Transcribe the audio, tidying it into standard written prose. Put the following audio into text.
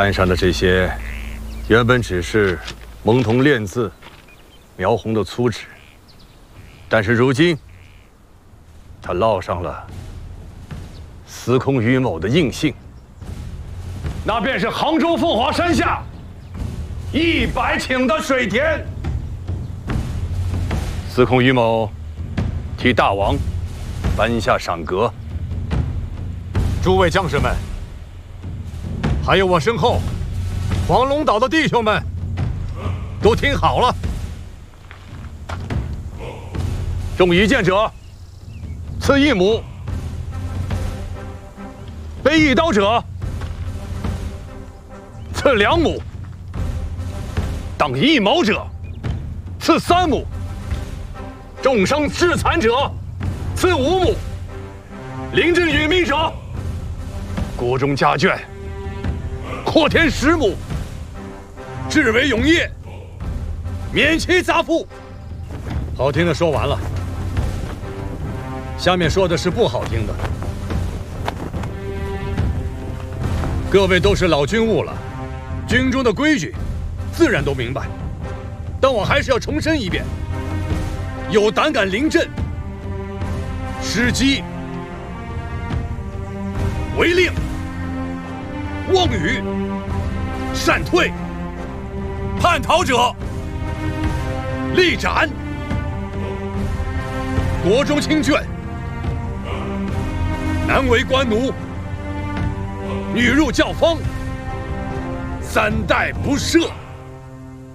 摊上的这些，原本只是蒙铜练字、描红的粗纸，但是如今，他烙上了司空于某的印信，那便是杭州凤凰山下100顷的水田。司空于某替大王颁下赏格。 诸位将士们，还有我身后黄龙岛的弟兄们，都听好了。 中一箭者，赐1亩；背一刀者，赐2亩；当1矛者，赐3亩；重伤致残者，赐5亩；临阵殒命者，国中家眷，扩田10亩；至为永业，免其杂赋。 好听的说完了，下面说的是不好听的。各位都是老军务了，军中的规矩自然都明白，但我还是要重申一遍：有胆敢临阵、失机、违令、妄语、擅退、叛逃者，立斩。国中亲眷，男为官奴，女入教坊，3代不赦。